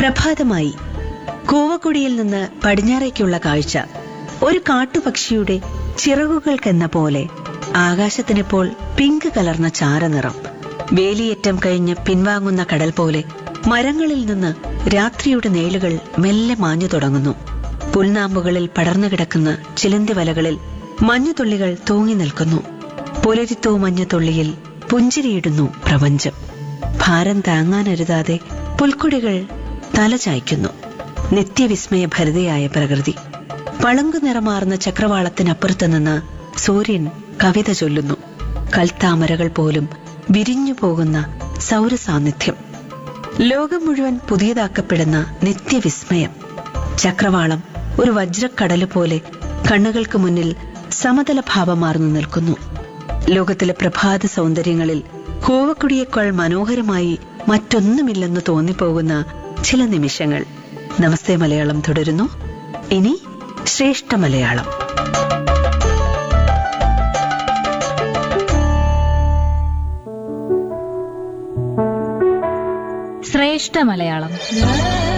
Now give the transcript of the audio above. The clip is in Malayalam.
പ്രഭാതമായി. കൂവക്കുടിയിൽ നിന്ന് പടിഞ്ഞാറേക്കുള്ള കാഴ്ച. ഒരു കാട്ടുപക്ഷിയുടെ ചിറകുകൾക്കെന്ന പോലെ ആകാശത്തിനിപ്പോൾ പിങ്ക് കലർന്ന ചാരനിറം. വേലിയേറ്റം കഴിഞ്ഞ് പിൻവാങ്ങുന്ന കടൽ പോലെ മരങ്ങളിൽ നിന്ന് രാത്രിയുടെ നേളുകൾ മെല്ലെ മാഞ്ഞു തുടങ്ങുന്നു. പുൽനാമ്പുകളിൽ പടർന്നു കിടക്കുന്ന ചിലന്തി വലകളിൽ മഞ്ഞുതുള്ളികൾ തൂങ്ങി നിൽക്കുന്നു. പുലരിത്തൂ മഞ്ഞുതുള്ളിയിൽ പുഞ്ചിരിയിടുന്നു പ്രപഞ്ചം. ഭാരം താങ്ങാനരുതാതെ പുൽക്കൊടികൾ തലചായ്ക്കുന്നു. നിത്യവിസ്മയഭരിതയായ പ്രകൃതി. പളുങ്കു നിറമാർന്ന ചക്രവാളത്തിനപ്പുറത്ത് നിന്ന് സൂര്യൻ കവിത ചൊല്ലുന്നു. കൽത്താമരകൾ പോലും വിരിഞ്ഞു പോകുന്ന സൗരസാന്നിധ്യം. ലോകം മുഴുവൻ പുതിയതാക്കപ്പെടുന്ന നിത്യവിസ്മയം. ചക്രവാളം ഒരു വജ്രക്കടല് പോലെ കണ്ണുകൾക്ക് മുന്നിൽ സമതല ഭാവമാർന്നു നിൽക്കുന്നു. ലോകത്തിലെ പ്രഭാത സൗന്ദര്യങ്ങളിൽ കൂവക്കുടിയേക്കാൾ മനോഹരമായി മറ്റൊന്നുമില്ലെന്ന് തോന്നിപ്പോകുന്ന ചില നിമിഷങ്ങൾ. നമസ്തേ മലയാളം തുടരുന്നു. ഇനി ശ്രേഷ്ഠ മലയാളം. ശ്രേഷ്ഠ മലയാളം.